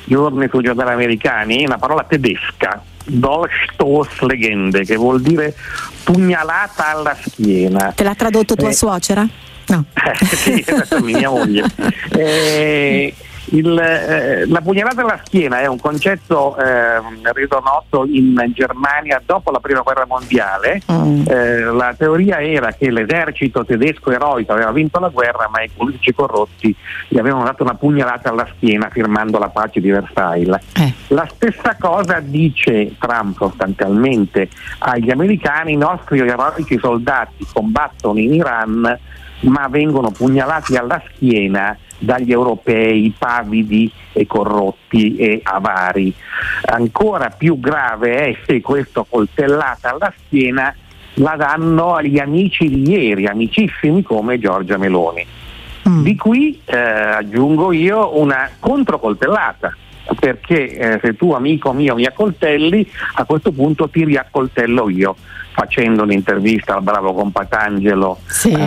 giorni sui giornali americani, è una parola tedesca, Dolchstoßlegende, che vuol dire pugnalata alla schiena. Te l'ha tradotto tua suocera? No. Sì, questa è mia moglie. La pugnalata alla schiena è un concetto reso noto in Germania dopo la prima guerra mondiale. La teoria era che l'esercito tedesco eroico aveva vinto la guerra, ma i politici corrotti gli avevano dato una pugnalata alla schiena firmando la pace di Versailles. La stessa cosa dice Trump sostanzialmente agli americani: i nostri eroici soldati combattono in Iran, ma vengono pugnalati alla schiena dagli europei pavidi e corrotti e avari. Ancora più grave è se questa coltellata alla schiena la danno agli amici di ieri, amicissimi come Giorgia Meloni. Di qui aggiungo io una controcoltellata, perché se tu, amico mio, mi accoltelli, a questo punto ti riaccoltello io, facendo un'intervista al bravo compatangelo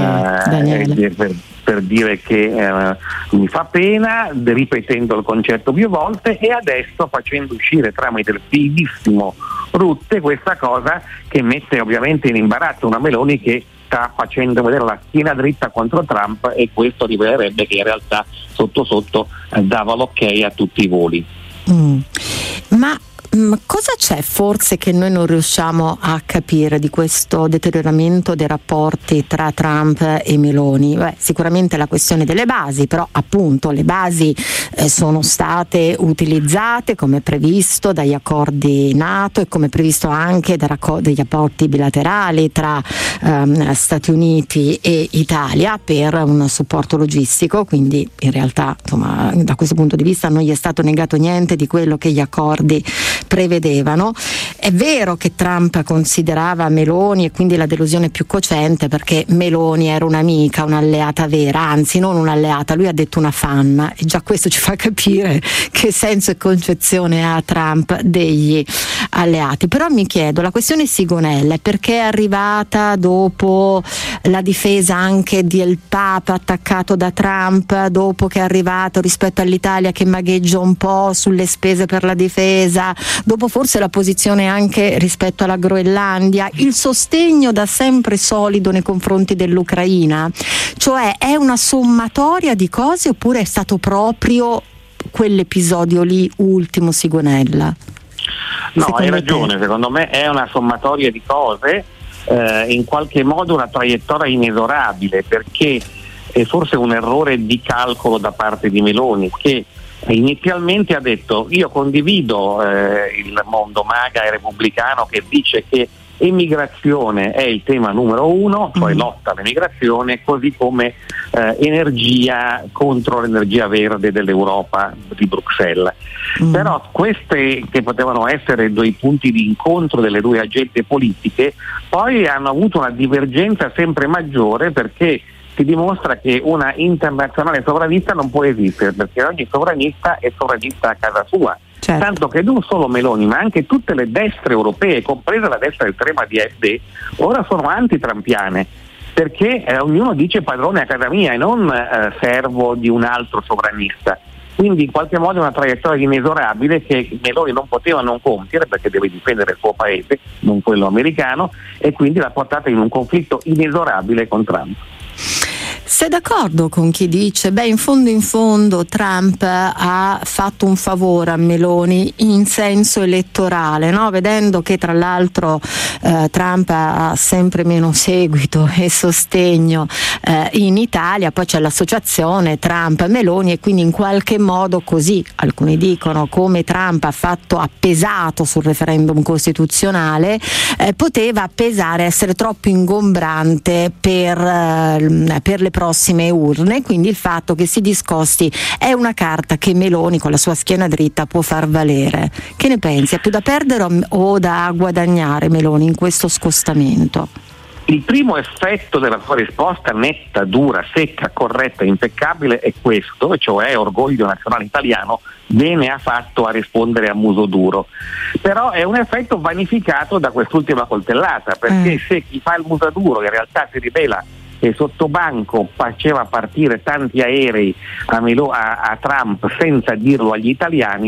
per dire che mi fa pena, ripetendo il concetto più volte, e adesso facendo uscire tramite il fighissimo Rutte questa cosa che mette ovviamente in imbarazzo una Meloni che sta facendo vedere la schiena dritta contro Trump, e questo rivelerebbe che in realtà sotto sotto dava l'ok a tutti i voli. Ma cosa c'è forse che noi non riusciamo a capire di questo deterioramento dei rapporti tra Trump e Meloni? Sicuramente la questione delle basi, però appunto le basi sono state utilizzate come previsto dagli accordi NATO e come previsto anche dagli rapporti bilaterali tra Stati Uniti e Italia per un supporto logistico, quindi in realtà insomma, da questo punto di vista non gli è stato negato niente di quello che gli accordi prevedevano. È vero che Trump considerava Meloni e quindi la delusione più cocente, perché Meloni era un'amica, un'alleata vera, anzi non un'alleata, lui ha detto una fan, e già questo ci fa capire che senso e concezione ha Trump degli alleati. Però mi chiedo, la questione Sigonella è perché è arrivata dopo la difesa anche del Papa attaccato da Trump, dopo che è arrivato rispetto all'Italia che magheggia un po' sulle spese per la difesa, dopo forse la posizione anche rispetto alla Groenlandia, il sostegno da sempre solido nei confronti dell'Ucraina, cioè è una sommatoria di cose oppure è stato proprio quell'episodio lì ultimo Sigonella? No, hai ragione, secondo me è una sommatoria di cose, in qualche modo una traiettoria inesorabile, perché è forse un errore di calcolo da parte di Meloni, che inizialmente ha detto: io condivido il mondo MAGA e repubblicano che dice che emigrazione è il tema numero uno, cioè lotta all'emigrazione, così come energia contro l'energia verde dell'Europa di Bruxelles. Però queste che potevano essere due punti di incontro delle due agende politiche poi hanno avuto una divergenza sempre maggiore, perché si dimostra che una internazionale sovranista non può esistere, perché ogni sovranista è sovranista a casa sua. Certo. Tanto che non solo Meloni, ma anche tutte le destre europee, compresa la destra estrema di AfD, ora sono antitrampiane, perché ognuno dice padrone a casa mia e non servo di un altro sovranista. Quindi in qualche modo è una traiettoria inesorabile che Meloni non poteva non compiere, perché deve difendere il suo paese, non quello americano, e quindi l'ha portata in un conflitto inesorabile con Trump. Sei d'accordo con chi dice in fondo Trump ha fatto un favore a Meloni in senso elettorale, no? Vedendo che tra l'altro Trump ha sempre meno seguito e sostegno in Italia, poi c'è l'associazione Trump-Meloni e quindi in qualche modo, così alcuni dicono, come Trump ha pesato sul referendum costituzionale, poteva pesare, essere troppo ingombrante per le prossime urne, quindi il fatto che si discosti è una carta che Meloni con la sua schiena dritta può far valere. Che ne pensi? Ha più da perdere o da guadagnare Meloni in questo scostamento? Il primo effetto della sua risposta netta, dura, secca, corretta, impeccabile è questo, cioè orgoglio nazionale italiano, bene ha fatto a rispondere a muso duro. Però è un effetto vanificato da quest'ultima coltellata, perché se chi fa il muso duro in realtà si rivela che sotto banco faceva partire tanti aerei a Trump senza dirlo agli italiani,